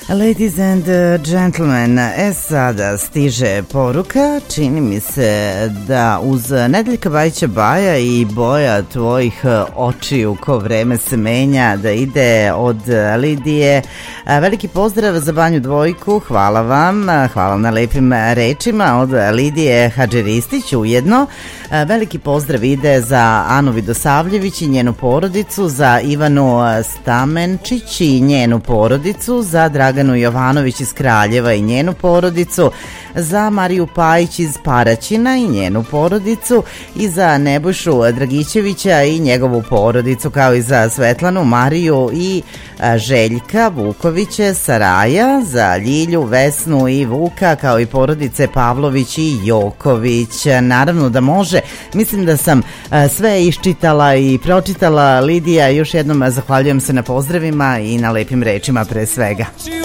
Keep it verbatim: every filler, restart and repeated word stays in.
Ladies and gentlemen, e sada stiže poruka, čini mi se da uz Nedeljka Bajića Baja i boja tvojih očiju ko vreme se menja, da ide od Lidije. Veliki pozdrav za Banju Dvojku, hvala vam, hvala na lepim rečima od Lidije Hadžeristić ujedno. Veliki pozdrav ide za Anu Vidosavljević i njenu porodicu, za Ivanu Stamenčić i njenu porodicu, za Draganu Jovanović iz Kraljeva i njenu porodicu, za Mariju Pajić iz Paraćina i njenu porodicu i za Nebojšu Dragićevića i njegovu porodicu, kao i za Svetlanu, Mariju i Željka Vukovića Saraja, za Ljilju, Vesnu i Vuka, kao i porodice Pavlović i Joković. Naravno da može, mislim da sam sve iščitala i pročitala. Lidija, još jednom zahvaljujem se na pozdravima i na lepim rečima pre svega.